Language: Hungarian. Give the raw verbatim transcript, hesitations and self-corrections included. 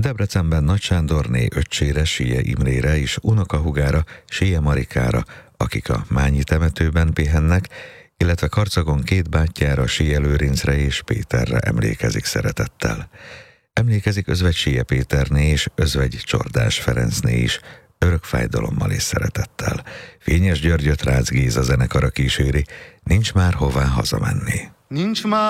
Debrecenben Nagy Sándorné öccsére, Sije Imrére és unokahúgára, Sije Marikára, akik a Mányi temetőben pihennek, illetve Karcagon két bátyjára, Sije Lőrincre és Péterre emlékezik szeretettel. Emlékezik Özvegy Sije Péterné és Özvegy Csordás Ferencné is, örök fájdalommal és szeretettel. Fényes Györgyöt Rácz Géza zenekara kíséri, nincs már hová hazamenni. Nincs már